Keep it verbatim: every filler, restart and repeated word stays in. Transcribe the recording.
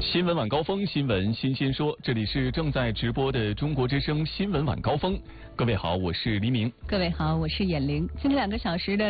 新闻晚高峰，新闻新鲜说，这里是正在直播的中国之声新闻晚高峰。各位好，我是黎明。 各位好，我是眼玲。今天两个小时的